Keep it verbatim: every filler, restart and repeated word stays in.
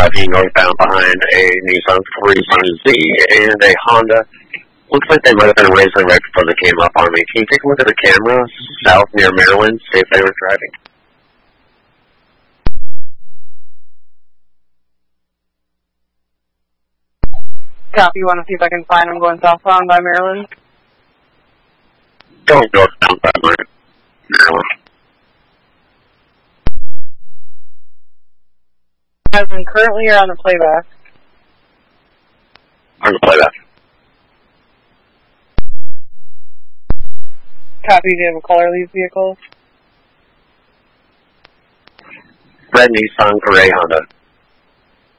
driving northbound behind a Nissan three twenty Z and a Honda. Looks like they might have been racing right before they came up on me. Can you take a look at the camera south near Maryland, see if they were driving? Copy, you want to see if I can find them going southbound by Maryland? Don't go southbound by Maryland. As in currently you're on the playback. On the playback. Copy, do you have a color of these vehicles? Red Nissan, gray Honda.